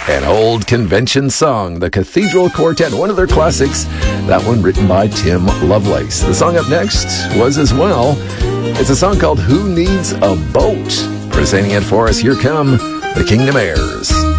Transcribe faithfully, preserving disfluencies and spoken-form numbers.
An old convention song, the Cathedral Quartet, one of their classics, that one written by Tim Lovelace. The song up next was as well. It's a song called Who Needs a Boat? Presenting it for us, here come the Kingdom Heirs.